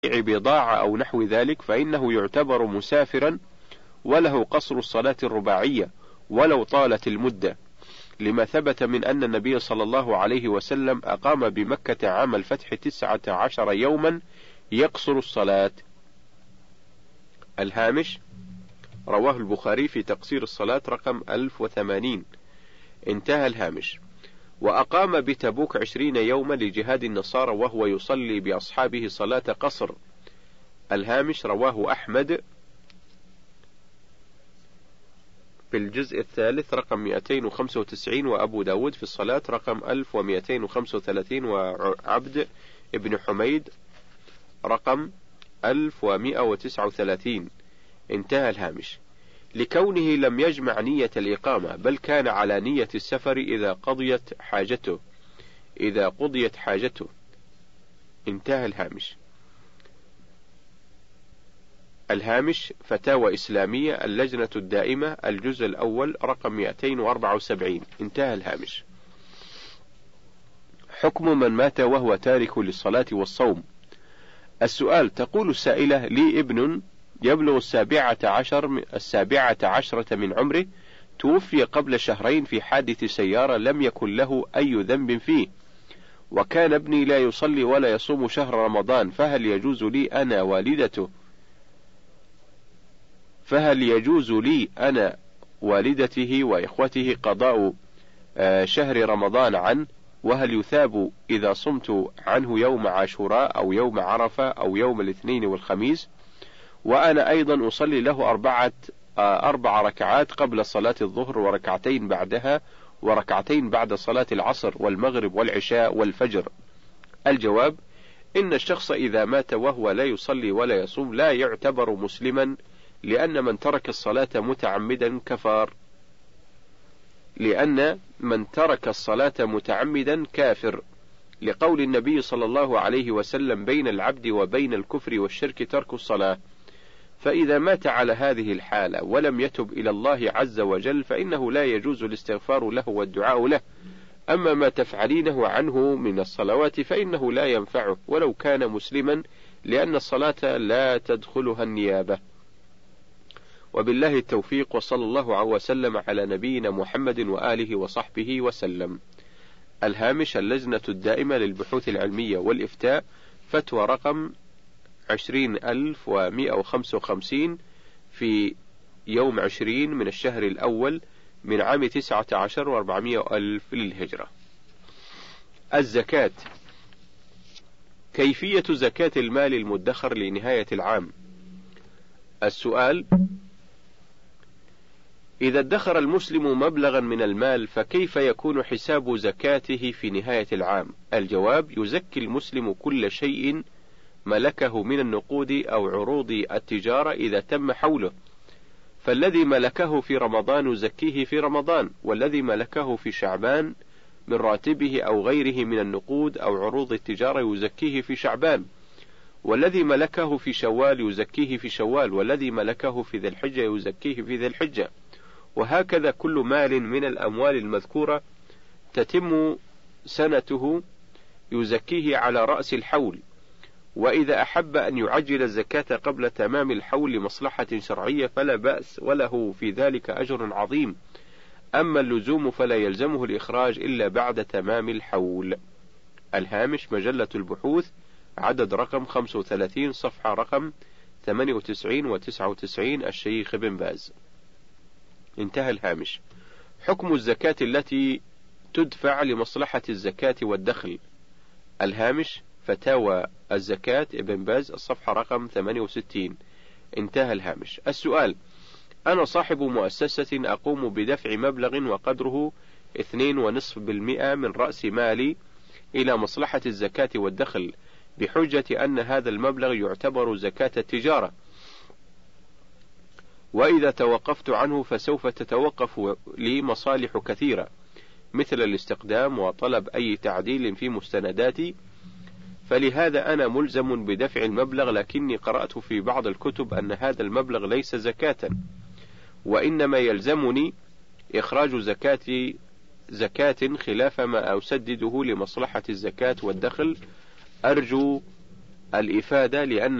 بضاعة أو نحو ذلك فإنه يعتبر مسافرا وله قصر الصلاة الرباعية ولو طالت المدة، لما ثبت من أن النبي صلى الله عليه وسلم أقام بمكة عام الفتح 19 يوما يقصر الصلاة. الهامش: رواه البخاري في تقصير الصلاة رقم 1080. انتهى الهامش. وأقام بتبوك 20 يوما لجهاد النصارى وهو يصلي بأصحابه صلاة قصر. الهامش: رواه أحمد في الجزء الثالث رقم 295، وأبو داود في الصلاة رقم 1235، وعبد ابن حميد رقم 1139. انتهى الهامش. لكونه لم يجمع نية الإقامة، بل كان على نية السفر إذا قضيت حاجته. انتهى الهامش. الهامش: فتاوى إسلامية، اللجنة الدائمة، الجزء الأول رقم 274. انتهى الهامش. حكم من مات وهو تارك للصلاة والصوم. السؤال: تقول السائلة: لي ابن يبلغ 17 من عمره، توفي قبل شهرين في حادث سيارة لم يكن له أي ذنب فيه، وكان ابني لا يصلي ولا يصوم شهر رمضان، فهل يجوز لي أنا والدته وإخوته قضاء شهر رمضان عنه؟ وهل يثاب إذا صمت عنه يوم عاشوراء أو يوم عرفة أو يوم الاثنين والخميس؟ وأنا أيضا أصلي له 4 ركعات قبل صلاة الظهر، وركعتين بعدها، وركعتين بعد صلاة العصر والمغرب والعشاء والفجر. الجواب: إن الشخص إذا مات وهو لا يصلي ولا يصوم لا يعتبر مسلما، لأن من ترك الصلاة متعمدا كافر، لقول النبي صلى الله عليه وسلم: بين العبد وبين الكفر والشرك ترك الصلاة. فإذا مات على هذه الحالة ولم يتب إلى الله عز وجل فإنه لا يجوز الاستغفار له والدعاء له. أما ما تفعلينه عنه من الصلوات فإنه لا ينفعه ولو كان مسلما، لأن الصلاة لا تدخلها النيابة. وبالله التوفيق، وصلى الله وسلم على نبينا محمد وآله وصحبه وسلم. الهامش: اللجنة الدائمة للبحوث العلمية والإفتاء، فتوى رقم 20155 في يوم 20 من الشهر الأول من عام 19 و400 ألف للهجرة. الزكاة. كيفية زكاة المال المدخر لنهاية العام؟ السؤال: إذا ادخر المسلم مبلغا من المال فكيف يكون حساب زكاته في نهاية العام؟ الجواب: يزكي المسلم كل شيء ملكه من النقود أو عروض التجارة إذا تم حوله، فالذي ملكه في رمضان يزكيه في رمضان، والذي ملكه في شعبان من راتبه أو غيره من النقود أو عروض التجارة يزكيه في شعبان، والذي ملكه في شوال يزكيه في شوال، والذي ملكه في ذي الحجة يزكيه في ذي الحجة، وهكذا كل مال من الأموال المذكورة تتم سنته يزكيه على رأس الحول. وإذا أحب أن يعجل الزكاة قبل تمام الحول لمصلحة شرعية فلا بأس، وله في ذلك أجر عظيم. أما اللزوم فلا يلزمه الإخراج إلا بعد تمام الحول. الهامش: مجلة البحوث، عدد رقم 35، صفحة رقم 98 و 99، الشيخ بن باز. انتهى الهامش. حكم الزكاة التي تدفع لمصلحة الزكاة والدخل. الهامش: فتاوى الزكاة ابن باز، الصفحة رقم 68. انتهى الهامش. السؤال: أنا صاحب مؤسسة أقوم بدفع مبلغ وقدره 2.5% من رأس مالي إلى مصلحة الزكاة والدخل، بحجة أن هذا المبلغ يعتبر زكاة التجارة، وإذا توقفت عنه فسوف تتوقف لي مصالح كثيرة، مثل الاستقدام وطلب أي تعديل في مستنداتي، فلهذا أنا ملزم بدفع المبلغ، لكني قرأت في بعض الكتب أن هذا المبلغ ليس زكاة، وإنما يلزمني إخراج زكاة خلاف ما أسدده لمصلحة الزكاة والدخل. أرجو الإفادة لأن